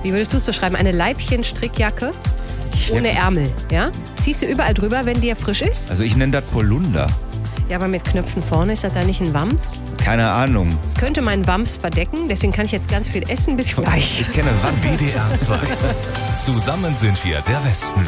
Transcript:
Wie würdest du es beschreiben? Eine Leibchen-Strickjacke ohne Ärmel, ja? Ziehst du überall drüber, wenn dir frisch ist? Also ich nenne das Polunder. Ja, aber mit Knöpfen vorne, ist das da nicht ein Wams? Keine Ahnung. Es könnte meinen Wams verdecken, deswegen kann ich jetzt ganz viel essen. Bis gleich. Ich kenne Wams. WDR 2. Zusammen sind wir der Westen.